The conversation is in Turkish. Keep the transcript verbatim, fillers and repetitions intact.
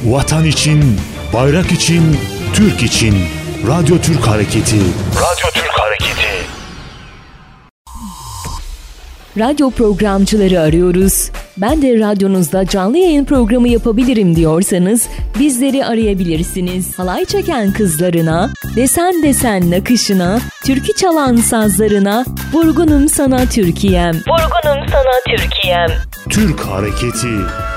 Vatan için, bayrak için, Türk için. Radyo Türk Hareketi. Radyo Türk Hareketi. Radyo programcıları arıyoruz. Ben de radyonuzda canlı yayın programı yapabilirim diyorsanız bizleri arayabilirsiniz. Halay çeken kızlarına, desen desen nakışına, türkü çalan sazlarına, vurgunum sana Türkiye'm. Vurgunum sana Türkiye'm. Türk Hareketi.